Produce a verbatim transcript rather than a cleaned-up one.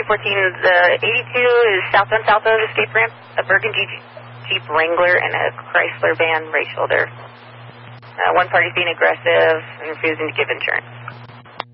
two fourteen, the eighty-two is southbound south of the escape ramp, a burgundy Jeep Wrangler and a Chrysler van right shoulder. Uh, one party's being aggressive and refusing to give insurance.